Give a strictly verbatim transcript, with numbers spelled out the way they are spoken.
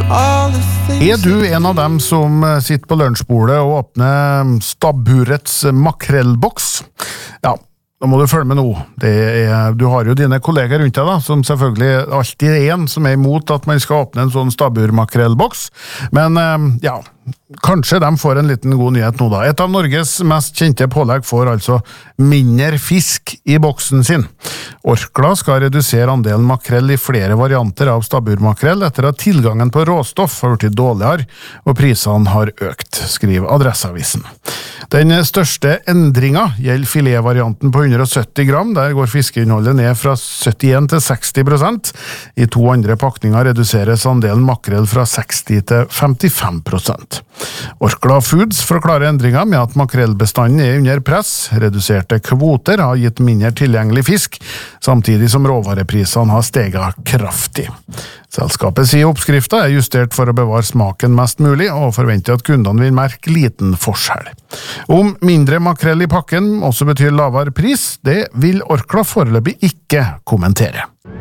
Er du en av dem som sitter på lunsjbordet og åpner stabburets makrellboks? Ja, da må du følge med nå. Det er, du har jo dine kolleger rundt deg da, som selvfølgelig alltid er en som er imot at man skal åpne en sånn stabburmakrellboks. Men ja, kanskje de får en liten god nyhet nå da. Et av Norges mest kjente pålegg får altså mindre fisk i boksen sin. Orkla skal redusere andelen makrell i flere varianter av stabburmakrell etter at tilgangen på råstoff har blitt dårligere og prisene har økt, skriver Adresseavisen. Den største endringen gjelder filetvarianten på hundre og sytti gram, der går fiskeinnholdet ned fra syttien til seksti prosent. I to andre pakninger reduseres andelen makrell fra seksti til femtifem prosent. Orkla Foods forklarer endringen med at makrellbestanden er under press, reduserte kvoter har gitt mindre tilgjengelig fisk, samtidig som råvareprisene har steget kraftig. Selskapet sier oppskriften er justert for å bevare smaken mest mulig, og forventer at kundene vil merke liten forskjell. Om mindre makrell i pakken også betyr lavere pris, det vil Orkla foreløpig ikke kommentere.